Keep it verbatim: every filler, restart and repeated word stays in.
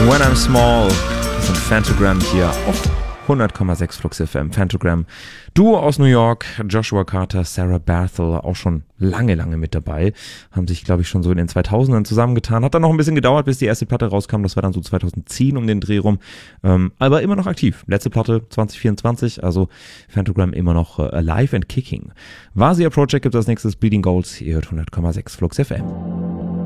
When I'm Small, das sind Phantogram hier auf hundert Komma sechs Flux F M. Phantogram, Duo aus New York, Joshua Carter, Sarah Barthel, auch schon lange, lange mit dabei. Haben sich, glaube ich, schon so in den zweitausendern zusammengetan. Hat dann noch ein bisschen gedauert, bis die erste Platte rauskam. Das war dann so zweitausendzehn um den Dreh rum. Ähm, aber immer noch aktiv. Letzte Platte zwanzig vierundzwanzig, also Phantogram immer noch äh, alive and kicking. Vasia Project gibt es als nächstes, Bleeding Goals. Ihr hört hundert Komma sechs Flux F M.